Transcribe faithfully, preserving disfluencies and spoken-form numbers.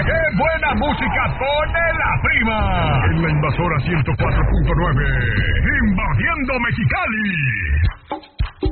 ¡Qué buena música pone la prima! En la Invasora ciento cuatro punto nueve, invadiendo Mexicali.